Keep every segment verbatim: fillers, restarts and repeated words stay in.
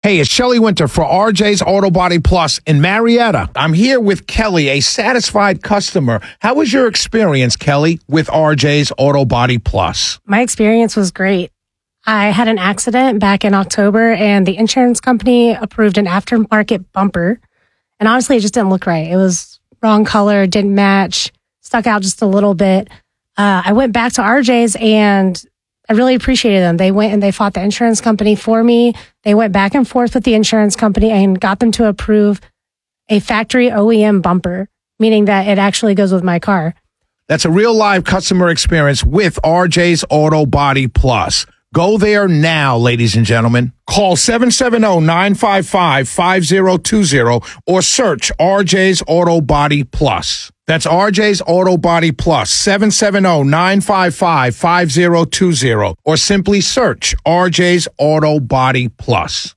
Hey, it's Shelley Winter for R J's Auto Body Plus in Marietta. I'm here with Kelly, a satisfied customer. How was your experience, Kelly, with R J's Auto Body Plus? My experience was great. I had an accident back in October, and the insurance company approved an aftermarket bumper. And honestly, it just didn't look right. It was wrong color, didn't match, stuck out just a little bit. Uh, I went back to R J's, and I really appreciated them. They went and they fought the insurance company for me. They went back and forth with the insurance company and got them to approve a factory O E M bumper, meaning that it actually goes with my car. That's a real live customer experience with R J's Auto Body Plus. Go there now, ladies and gentlemen. Call seven seven zero, nine five five, five zero two zero or search R J's Auto Body Plus. That's R J's Auto Body Plus, seven seven zero, nine five five, five zero two zero, or simply search R J's Auto Body Plus.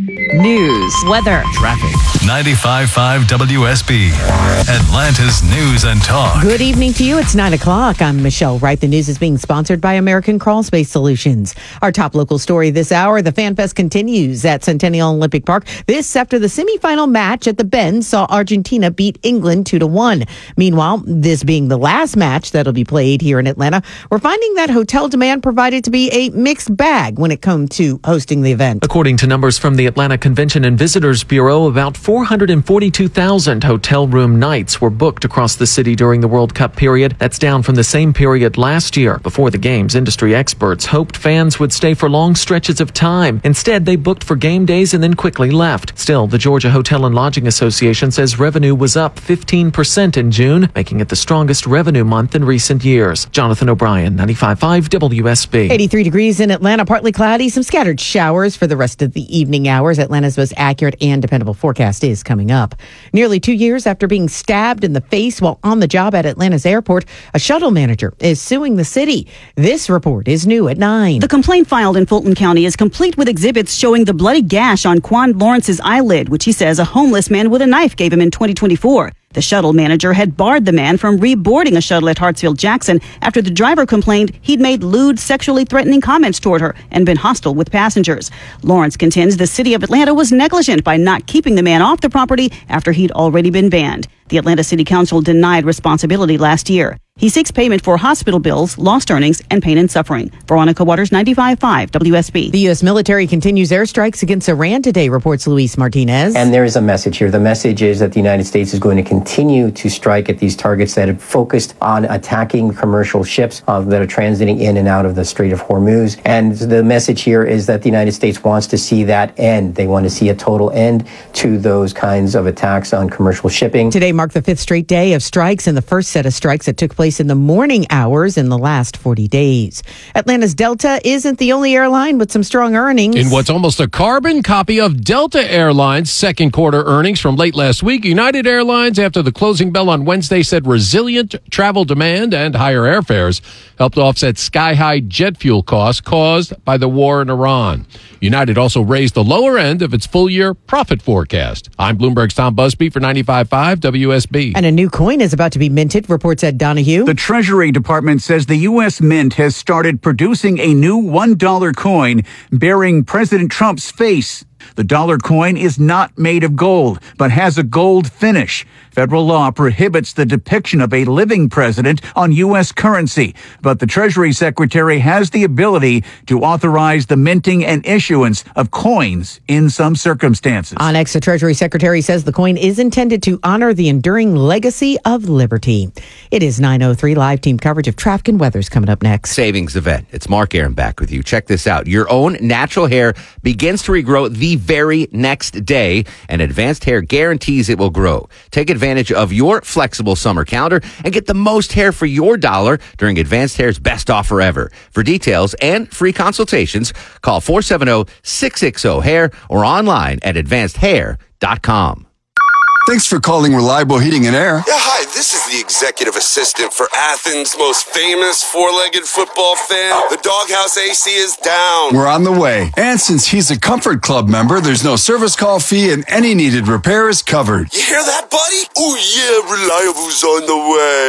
News, weather, traffic. ninety-five point five W S B, Atlanta's News and Talk. Good evening to you. It's nine o'clock. I'm Michelle Wright. The news is being sponsored by American Crawl Space Solutions. Our top local story this hour, the Fan Fest continues at Centennial Olympic Park. This after the semifinal match at the Bend saw Argentina beat England two to one. Meanwhile, this being the last match that'll be played here in Atlanta, we're finding that hotel demand provided to be a mixed bag when it comes to hosting the event. According to numbers from the Atlanta Convention and Visitors Bureau, about four hundred forty-two thousand hotel room nights were booked across the city during the World Cup period. That's down from the same period last year. Before the games, industry experts hoped fans would stay for long stretches of time. Instead, they booked for game days and then quickly left. Still, the Georgia Hotel and Lodging Association says revenue was up fifteen percent in June, making it the strongest revenue month in recent years. Jonathan O'Brien, ninety-five point five W S B. eighty-three degrees in Atlanta, partly cloudy, some scattered showers for the rest of the evening hours. Atlanta's most accurate and dependable forecast is coming up. Nearly two years after being stabbed in the face while on the job at Atlanta's airport, a shuttle manager is suing the city. This report is new at nine. The complaint filed in Fulton County is complete with exhibits showing the bloody gash on Quan Lawrence's eyelid, which he says a homeless man with a knife gave him in twenty twenty-four. The shuttle manager had barred the man from reboarding a shuttle at Hartsfield-Jackson after the driver complained he'd made lewd, sexually threatening comments toward her and been hostile with passengers. Lawrence contends the city of Atlanta was negligent by not keeping the man off the property after he'd already been banned. The Atlanta City Council denied responsibility last year. He seeks payment for hospital bills, lost earnings, and pain and suffering. Veronica Waters, ninety-five point five W S B. The U S military continues airstrikes against Iran today, reports Luis Martinez. And there is a message here. The message is that the United States is going to continue to strike at these targets that have focused on attacking commercial ships uh, that are transiting in and out of the Strait of Hormuz. And the message here is that the United States wants to see that end. They want to see a total end to those kinds of attacks on commercial shipping. Today marked the fifth straight day of strikes and the first set of strikes that took place in the morning hours in the last forty days. Atlanta's Delta isn't the only airline with some strong earnings. In what's almost a carbon copy of Delta Airlines' second quarter earnings from late last week, United Airlines, after the closing bell on Wednesday, said resilient travel demand and higher airfares helped offset sky-high jet fuel costs caused by the war in Iran. United also raised the lower end of its full-year profit forecast. I'm Bloomberg's Tom Busby for ninety-five point five W S B. And a new coin is about to be minted, reports Ed Donahue. The Treasury Department says the U S Mint has started producing a new one dollar coin bearing President Trump's face. The dollar coin is not made of gold, but has a gold finish. Federal law prohibits the depiction of a living president on U S currency, but the Treasury Secretary has the ability to authorize the minting and issuance of coins in some circumstances. On X, the Treasury Secretary says the coin is intended to honor the enduring legacy of liberty. It is nine oh three. Live team coverage of traffic and weather's coming up next. Savings event. It's Mark Aaron back with you. Check this out. Your own natural hair begins to regrow the very next day, and Advanced Hair guarantees it will grow. Take advantage of your flexible summer calendar and get the most hair for your dollar during Advanced Hair's best offer ever. For details and free consultations, call four seven zero, six six zero, hair or online at advanced hair dot com. Thanks for calling Reliable Heating and Air. Yeah, hi, this is the executive assistant for Athens' most famous four-legged football fan. The Doghouse A C is down. We're on the way. And since he's a Comfort Club member, there's no service call fee and any needed repair is covered. You hear that, buddy? Oh, yeah, Reliable's on the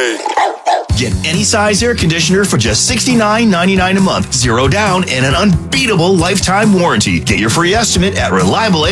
way. Get any size air conditioner for just sixty-nine ninety-nine a month. Zero down and an unbeatable lifetime warranty. Get your free estimate at Reliable